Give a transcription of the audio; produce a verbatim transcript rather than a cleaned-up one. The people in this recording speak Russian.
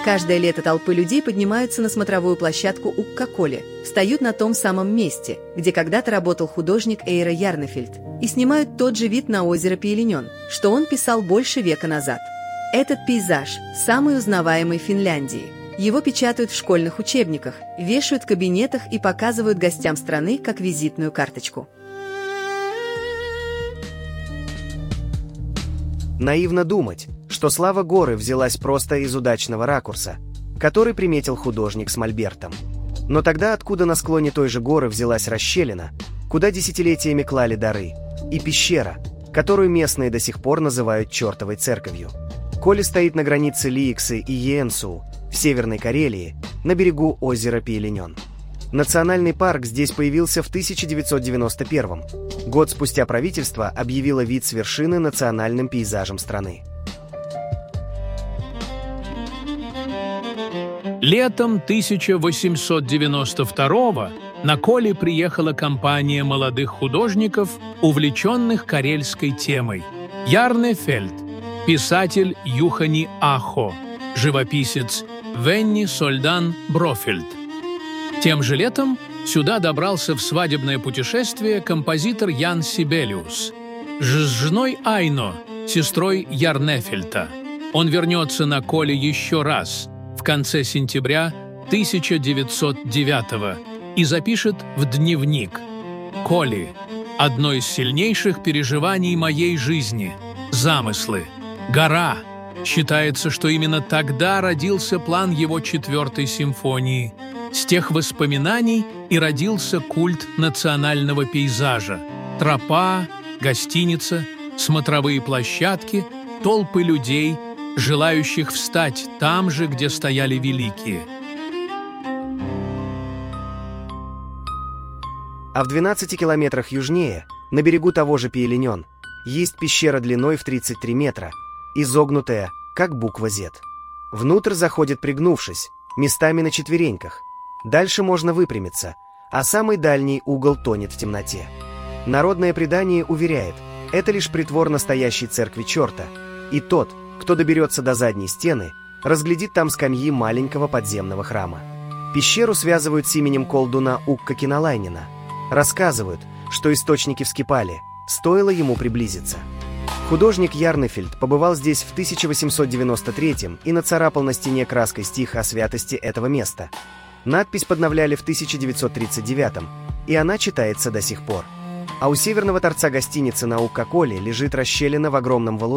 Каждое лето толпы людей поднимаются на смотровую площадку Укка-Коле, встают на том самом месте, где когда-то работал художник Эйра Ярнефельд, и снимают тот же вид на озеро Пиелиньон, что он писал больше века назад. Этот пейзаж – самый узнаваемый в Финляндии. Его печатают в школьных учебниках, вешают в кабинетах и показывают гостям страны как визитную карточку. Наивно думать, что слава горы взялась просто из удачного ракурса, который приметил художник с мольбертом. Но тогда откуда на склоне той же горы взялась расщелина, куда десятилетиями клали дары, и пещера, которую местные до сих пор называют чертовой церковью? Коле стоит на границе Лииксы и Йенсу, в Северной Карелии, на берегу озера Пиелиньон. Национальный парк здесь появился в тысяча девятьсот девяносто первом. Год спустя правительство объявило вид с вершины национальным пейзажем страны. Летом тысяча восемьсот девяносто второго на Коле приехала компания молодых художников, увлеченных карельской темой. Ярнефельд, писатель Юхани Ахо, живописец Венни Сольдан Брофельд. Тем же летом сюда добрался в свадебное путешествие композитор Ян Сибелиус с женой Айно, сестрой Ярнефельта. Он вернется на Коле еще раз в конце сентября тысяча девятьсот девятого и запишет в дневник: «Коли – одно из сильнейших переживаний моей жизни. Замыслы. Гора». Считается, что именно тогда родился план его четвертой симфонии. С тех воспоминаний и родился культ национального пейзажа. Тропа, гостиница, смотровые площадки, толпы людей, желающих встать там же, где стояли великие. А в двенадцати километрах южнее, на берегу того же Пиелиньон, есть пещера длиной в тридцать три метра, изогнутая, как буква Z. Внутрь заходит пригнувшись, местами на четвереньках. Дальше можно выпрямиться, а самый дальний угол тонет в темноте. Народное предание уверяет, это лишь притвор настоящей церкви черта, и тот, кто доберется до задней стены, разглядит там скамьи маленького подземного храма. Пещеру связывают с именем колдуна Укка Киналайнена. Рассказывают, что источники вскипали, стоило ему приблизиться. Художник Ярнефельд побывал здесь в тысяча восемьсот девяносто третьем и нацарапал на стене краской стих о святости этого места. Надпись подновляли в тысяча девятьсот тридцать девятом, и она читается до сих пор. А у северного торца гостиницы на Укка-Коле лежит расщелина в огромном валуне.